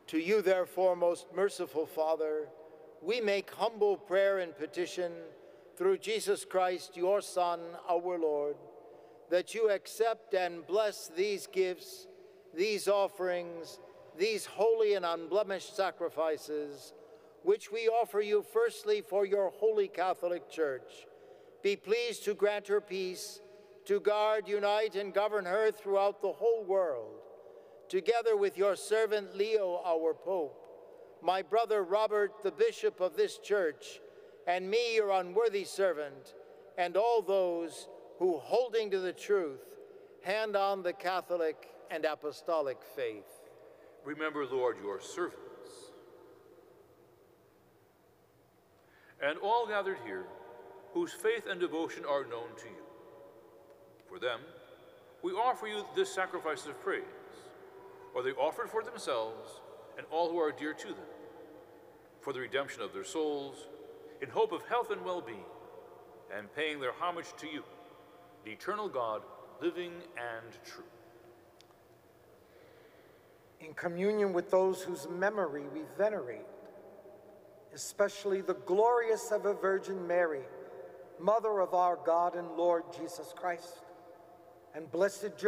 To you, therefore, most merciful Father, we make humble prayer and petition through Jesus Christ, your Son, our Lord, that you accept and bless these gifts, these offerings, these holy and unblemished sacrifices, which we offer you firstly for your holy Catholic Church. Be pleased to grant her peace, to guard, unite, and govern her throughout the whole world, together with your servant Leo, our Pope, my brother Robert, the Bishop of this church, and me, your unworthy servant, and all those who, holding to the truth, hand on the Catholic and Apostolic faith. Remember, Lord, your servants, and all gathered here whose faith and devotion are known to you. For them, we offer you this sacrifice of praise, or they offer it for themselves and all who are dear to them, for the redemption of their souls, in hope of health and well-being, and paying their homage to you, the eternal God, living and true. In communion with those whose memory we venerate, especially the glorious ever Virgin Mary, Mother of our God and Lord Jesus Christ, and Blessed Joseph,